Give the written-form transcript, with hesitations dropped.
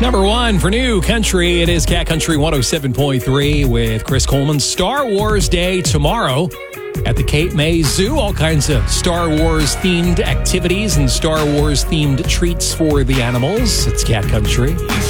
Number one for New Country, it is Cat Country 107.3 with Chris Coleman. Star Wars Day tomorrow at the Cape May Zoo. All kinds of Star Wars themed activities and Star Wars themed treats for the animals. It's Cat Country.